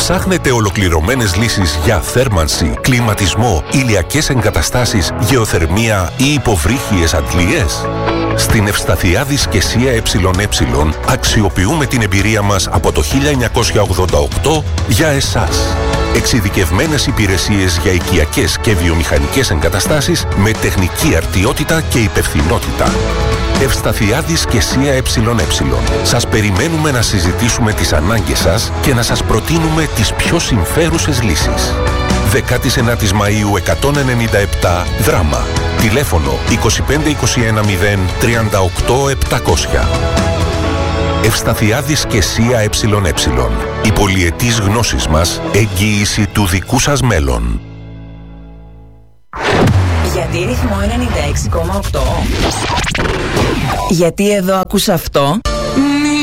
Ψάχνετε ολοκληρωμένες λύσεις για θέρμανση, κλιματισμό, ηλιακές εγκαταστάσεις, γεωθερμία ή υποβρύχιες αντλίες? Στην Ευσταθιάδης και ΣΥΑ ΕΕ αξιοποιούμε την εμπειρία μας από το 1988 για εσάς. Εξειδικευμένες υπηρεσίες για οικιακές και βιομηχανικές εγκαταστάσεις με τεχνική αρτιότητα και υπευθυνότητα. Ευσταθιάδης και ΣΥΑ ΕΕ. Σας περιμένουμε να συζητήσουμε τις ανάγκες σας και να σας προτείνουμε τις πιο συμφέρουσες λύσεις. 19 Μαΐου 197 Δράμα. Τηλέφωνο 2521 0 38 700. Ευσταθιάδης και ΣΥΑ ΕΕ. Η πολυετής γνώσης μας, εγγύηση του δικού σας μέλλον. Γιατί ρυθμό 96,8? Γιατί εδώ ακούς αυτό?